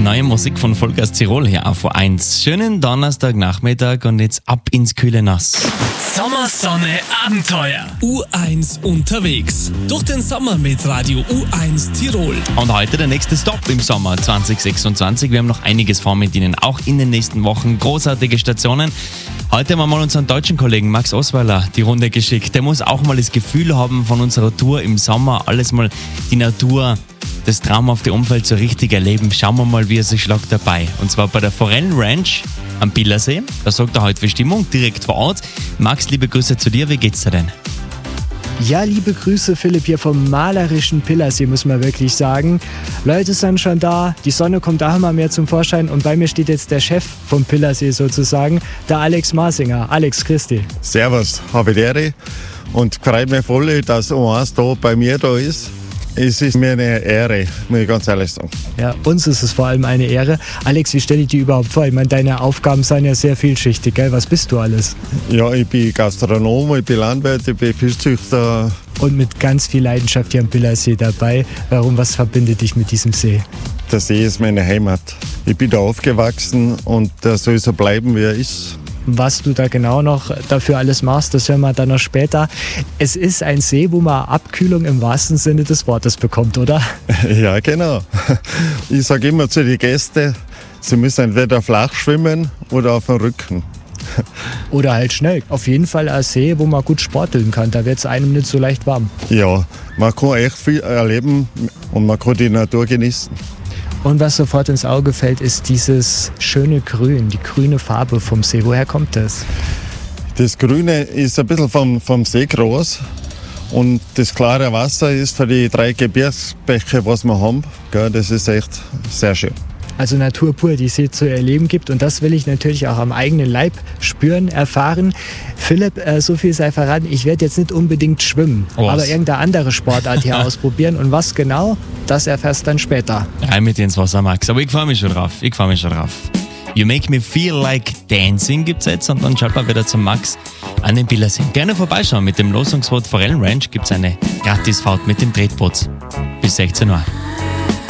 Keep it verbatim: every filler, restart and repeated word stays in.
Neue Musik von Vollgas Tirol hier auf U eins. Schönen Donnerstagnachmittag und jetzt ab ins kühle Nass. Sommer, Sonne, Abenteuer. U eins unterwegs. Durch den Sommer mit Radio U eins Tirol. Und heute der nächste Stopp im Sommer zwanzig sechsundzwanzig. Wir haben noch einiges vor mit Ihnen, auch in den nächsten Wochen. Großartige Stationen. Heute haben wir mal unseren deutschen Kollegen Max Osweiler die Runde geschickt. Der muss auch mal das Gefühl haben von unserer Tour im Sommer. Alles mal die Natur, das traumhafte Umfeld so richtig erleben. Schauen wir mal, wie er sich schlagt dabei. Und zwar bei der Forellen Ranch am Pilersee. Da sorgt er heute für Stimmung, direkt vor Ort. Max, liebe Grüße zu dir. Wie geht's dir denn? Ja, liebe Grüße, Philipp, hier vom malerischen Pilersee, muss man wirklich sagen. Leute sind schon da, die Sonne kommt auch immer mehr zum Vorschein und bei mir steht jetzt der Chef vom Pilersee sozusagen, der Alex Marsinger. Alex, grüß dich. Servus, habe die Ehre und freut mich voll, dass U eins da bei mir da ist. Es ist mir eine Ehre, muss ich ganz ehrlich sagen. Ja, uns ist es vor allem eine Ehre. Alex, wie stelle ich dir überhaupt vor? Ich meine, deine Aufgaben sind ja sehr vielschichtig, gell? Was bist du alles? Ja, ich bin Gastronom, ich bin Landwirt, ich bin Fischzüchter. Und mit ganz viel Leidenschaft hier am Pilersee dabei. Warum, was verbindet dich mit diesem See? Der See ist meine Heimat. Ich bin da aufgewachsen und der soll so bleiben, wie er ist. Was du da genau noch dafür alles machst, das hören wir dann noch später. Es ist ein See, wo man Abkühlung im wahrsten Sinne des Wortes bekommt, oder? Ja, genau. Ich sage immer zu den Gästen, sie müssen entweder flach schwimmen oder auf dem Rücken. Oder halt schnell. Auf jeden Fall ein See, wo man gut sporteln kann. Da wird es einem nicht so leicht warm. Ja, man kann echt viel erleben und man kann die Natur genießen. Und was sofort ins Auge fällt, ist dieses schöne Grün, die grüne Farbe vom See. Woher kommt das? Das Grüne ist ein bisschen vom, vom See groß und das klare Wasser ist für die drei Gebirgsbäche, was wir haben. Das ist echt sehr schön. Also Natur pur, die es hier zu erleben gibt. Und das will ich natürlich auch am eigenen Leib spüren, erfahren. Philipp, äh, so viel sei verraten, ich werde jetzt nicht unbedingt schwimmen, was? aber irgendeine andere Sportart hier ausprobieren. Und was genau, das erfährst du dann später. Rein mit dir ins Wasser, Max. Aber ich freue mich schon drauf. Ich freue mich schon drauf. You Make Me Feel Like Dancing gibt's jetzt und dann schaut man wieder zum Max an den Pilersee. Gerne vorbeischauen. Mit dem Losungswort Forellen Ranch gibt's eine Gratisfahrt mit dem Tretboot bis sechzehn Uhr.